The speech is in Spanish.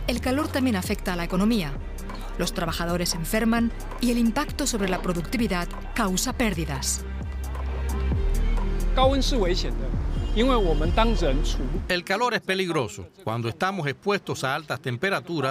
el calor también afecta a la economía. Los trabajadores se enferman y el impacto sobre la productividad causa pérdidas. El calor es peligroso. Cuando estamos expuestos a altas temperaturas,